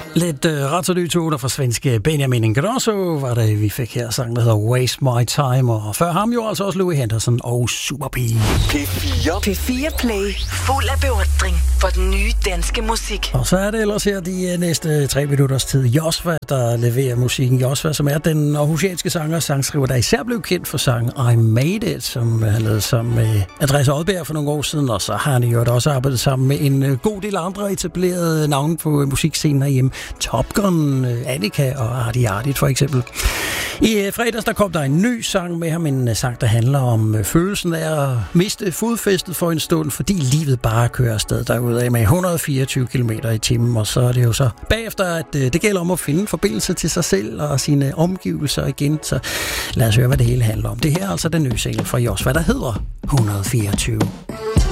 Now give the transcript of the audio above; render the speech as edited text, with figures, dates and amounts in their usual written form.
Lidt ratodytoner fra svenske Benjamin Ingrosso var det, vi fik her sang, der hedder Waste My Time, og før ham jo altså også Louis Henderson og Super P. P4 Play, fuld af beundring for den nye danske musik. Og så er det ellers her de næste 3 minutters tid Josva, der leverer musikken. Josva, som er den aarhusianske sanger og sangskriver, der især blev kendt for sangen I Made It, som han lavede sammen med Andreas Odbjerg for nogle år siden, og så har han jo også arbejdet sammen med en god del andre etablerede navne på musikscenen herhjemme. Top Gun, Annika og Artie Artie for eksempel. I fredags der kom der en ny sang med ham, en sang, der handler om følelsen af at miste fodfæstet for en stund, fordi livet bare kører afsted derudad med 124 km i timen, og så er det jo så bagefter, at det gælder om at finde forbindelse til sig selv og sine omgivelser igen, så lad os høre, hvad det hele handler om. Det her er altså den nye single fra Josva, der hedder 124.